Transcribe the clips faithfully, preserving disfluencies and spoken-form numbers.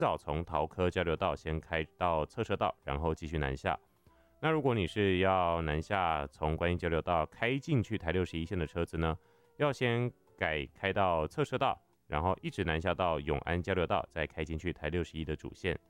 早从桃科交流道先开到侧车道，然后继续南下。那如果你是要南下从观音交流道开进去台六十一线的车子呢，要先改开到侧车道，然后一直南下到永安交流道，再开进去台六十一的主线。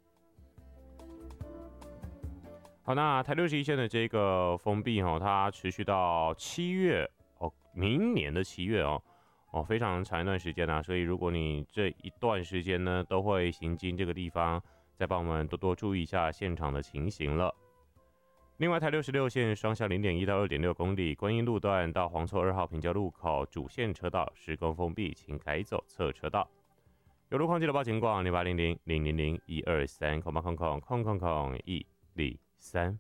好，那台六十一线的这个封闭哦，它持续到七月哦，明年的七月哦。哦，非常长一段时间啊，所以如果你这一段时间呢都会行经这个地方，再帮我们多多注意一下现场的情形了。另外，台六十六线双向 零点一 到 二点六 公里，观音路段到黄厝二号平交路口主线车道施工封闭，请改走侧车道。有路况记得报警广零八零零零零零一二三空八空空空空空一零三。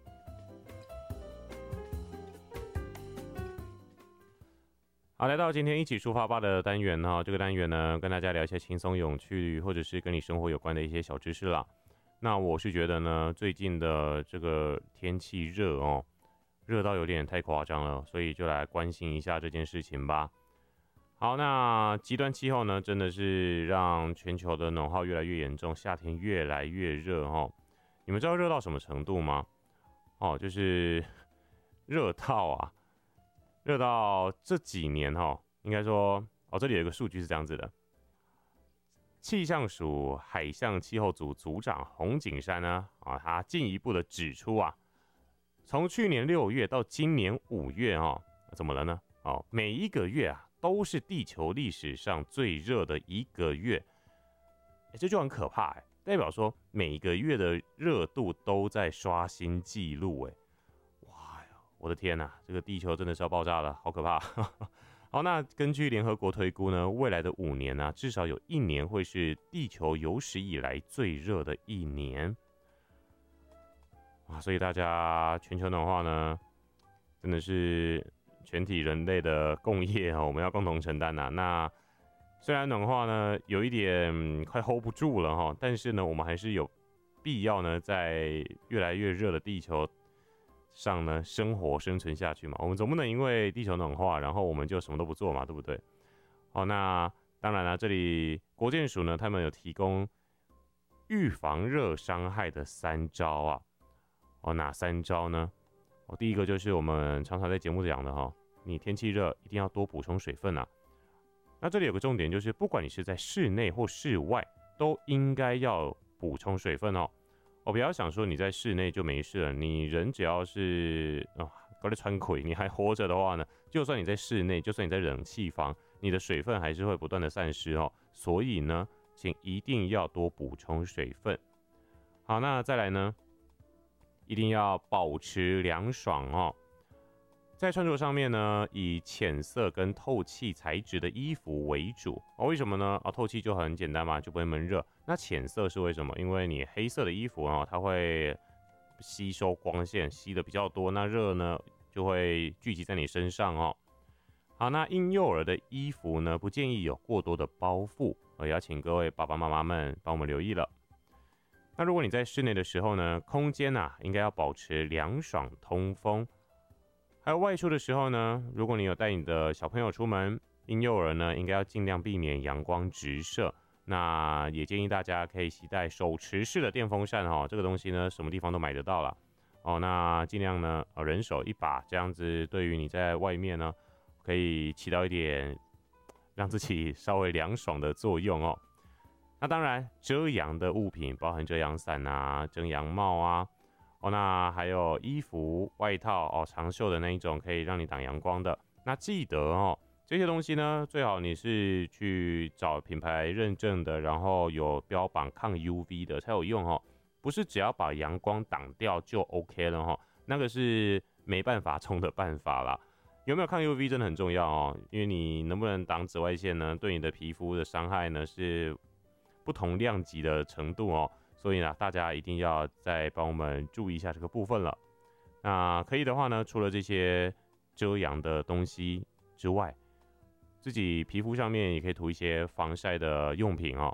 好，来到今天一起出发吧的单元哈，这个单元呢，跟大家聊一些轻松有趣，或者是跟你生活有关的一些小知识啦。那我是觉得呢，最近的这个天气热哦，热到有点太夸张了，所以就来关心一下这件事情吧。好，那极端气候呢，真的是让全球的暖化越来越严重，夏天越来越热哦。你们知道热到什么程度吗？哦，就是热到啊。热到这几年哈，应该说哦，这里有一个数据是这样子的：气象署海象气候组组长洪景山呢，啊，他进一步的指出啊，从去年六月到今年五月哦，怎么了呢？哦，每一个月啊，都是地球历史上最热的一个月，欸、这就很可怕哎、欸，代表说每一个月的热度都在刷新纪录哎。我的天哪，这个地球真的是要爆炸了，好可怕！好，那根据联合国推估呢，未来的五年呢、啊，至少有一年会是地球有史以来最热的一年啊！所以大家全球暖化呢，真的是全体人类的共业哦，我们要共同承担呐、啊。那虽然暖化呢有一点、嗯、快 hold 不住了哈，但是呢，我们还是有必要呢，在越来越热的地球上呢，生活生存下去嘛，我们总不能因为地球暖化，然后我们就什么都不做嘛，对不对？好，那当然了，这里国健署呢，他们有提供预防热伤害的三招啊。哦，哪三招呢？哦，第一个就是我们常常在节目讲的哈，你天气热一定要多补充水分啊。那这里有个重点就是，不管你是在室内或室外，都应该要补充水分哦。我不要想说你在室内就没事了，你人只要是啊，搞得穿溃，你还活着的话呢，就算你在室内，就算你在冷气房，你的水分还是会不断的散失哦。所以呢，请一定要多补充水分。好，那再来呢，一定要保持凉爽哦。在穿着上面呢，以浅色跟透气材质的衣服为主哦。为什么呢？啊，透气就很简单嘛，就不会闷热。那浅色是为什么？因为你黑色的衣服哦，它会吸收光线，吸的比较多，那热呢就会聚集在你身上哦。好，那婴幼儿的衣服呢，不建议有过多的包覆，我也要请各位爸爸妈妈们帮我们留意了。那如果你在室内的时候呢，空间啊应该要保持凉爽通风。还有外出的时候呢，如果你有带你的小朋友出门，婴幼儿呢应该要尽量避免阳光直射。那也建议大家可以携带手持式的电风扇哈、哦，这个东西呢什么地方都买得到啦。哦，那尽量呢人手一把，这样子对于你在外面呢可以起到一点让自己稍微凉爽的作用哦。那当然遮阳的物品包含遮阳伞啊、遮阳帽啊。哦，那还有衣服、外套哦，长袖的那一种可以让你挡阳光的。那记得哦，这些东西呢，最好你是去找品牌认证的，然后有标榜抗 U V 的才有用哦。不是只要把阳光挡掉就 OK 了哈，那个是没办法中的办法啦。有没有抗 U V 真的很重要哦，因为你能不能挡紫外线呢，对你的皮肤的伤害呢是不同量级的程度哦。所以呢，大家一定要再帮我们注意一下这个部分了。那可以的话呢，除了这些遮阳的东西之外，自己皮肤上面也可以涂一些防晒的用品哦。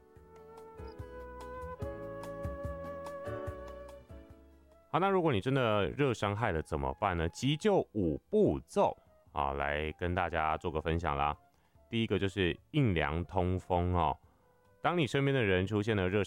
好，那如果你真的热伤害了怎么办呢？急救五步骤啊，来跟大家做个分享啦。第一个就是硬凉通风哦。当你身边的人出现了热伤